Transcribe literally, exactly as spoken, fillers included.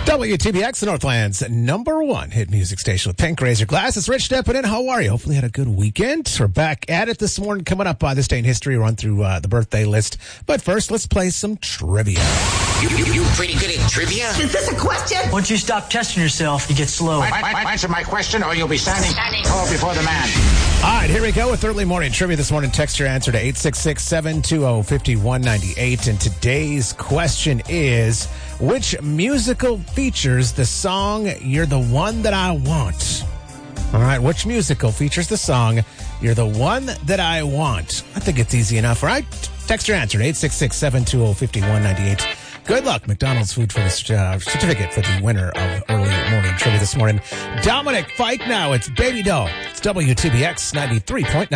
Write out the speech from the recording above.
W T B X, Northland's number one hit music station with Pink Razor Glass. It's Rich stepping in. How are you? Hopefully you had a good weekend. We're back at it this morning. Coming up by this day in history, run through uh, the birthday list. But first, let's play some trivia. You, you, you pretty good at trivia? Is this a question? Once you stop testing yourself, you get slow. I, I, I answer my question or you'll be standing tall before the man. All right, here we go with early morning trivia this morning. Text your answer to eight six six, seven two zero, five one nine eight. And today's question is, which musical features the song You're the One That I Want? All right, which musical features the song You're the One That I Want? I think it's easy enough, right? Text your answer to eight six six, seven two zero, five one nine eight. Good luck. McDonald's food for this uh, certificate for the winner of early morning trivia this morning. Dominic Fike now. It's Baby Doll. It's W T B X ninety-three point nine.